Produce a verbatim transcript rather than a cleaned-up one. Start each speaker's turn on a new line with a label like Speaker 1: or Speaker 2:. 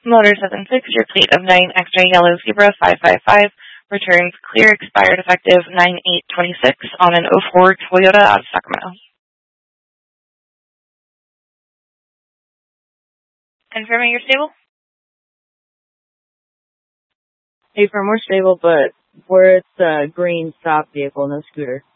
Speaker 1: Motor seven six, your plate of nine X-ray Yellow Zebra five five five, returns clear, expired effective nine eight twenty-six on an oh four Toyota out of Sacramento. Confirming you're stable?
Speaker 2: Hey, for more stable, but where it's a green stop vehicle, no scooter.